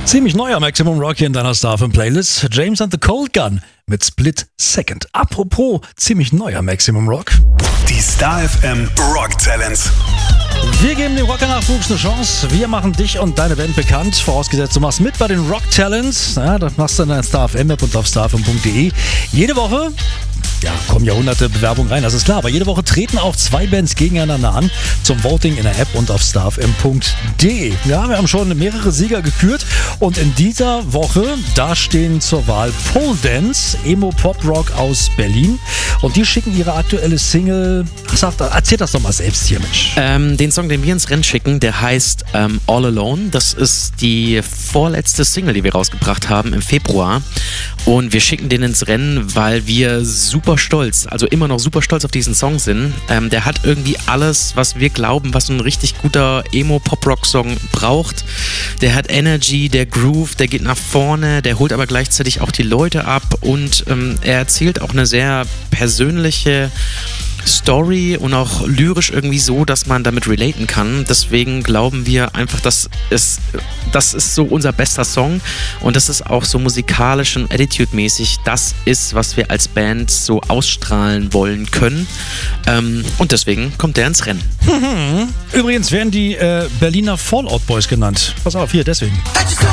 Ziemlich neuer Maximum Rock hier in deiner Starfm Playlist. James and the Cold Gun mit Split Second. Apropos ziemlich neuer Maximum Rock. Die Starfm Rock Talents. Wir geben dem Rocker-Nachwuchs eine Chance. Wir machen dich und deine Band bekannt. Vorausgesetzt, du machst mit bei den Rock Talents. Ja, das machst du in deiner Starfm-App und auf starfm.de. Jede Woche kommen ja hunderte Bewerbungen rein, das ist klar. Aber jede Woche treten auch zwei Bands gegeneinander an zum Voting in der App und auf starfm.de. Ja, wir haben schon mehrere Sieger gekürt. Und in dieser Woche, da stehen zur Wahl Pole Dance, Emo-Pop-Rock aus Berlin. Und die schicken ihre aktuelle Single. Erzähl das doch mal selbst hier, Mensch. Den Song, den wir ins Rennen schicken, der heißt All Alone. Das ist die vorletzte Single, die wir rausgebracht haben im Februar. Und wir schicken den ins Rennen, weil wir immer noch super stolz auf diesen Song sind. Der hat irgendwie alles, was wir glauben, was ein richtig guter Emo-Pop-Rock-Song braucht. Der hat Energy, der Groove, der geht nach vorne, der holt aber gleichzeitig auch die Leute ab und er erzählt auch eine sehr persönliche Story und auch lyrisch irgendwie so, dass man damit relaten kann. Deswegen glauben wir einfach, das ist so unser bester Song und das ist auch so musikalisch und attitude-mäßig das ist, was wir als Band so ausstrahlen wollen können. Und deswegen kommt der ins Rennen. Übrigens werden die Berliner Fallout Boys genannt. Pass auf, hier, deswegen.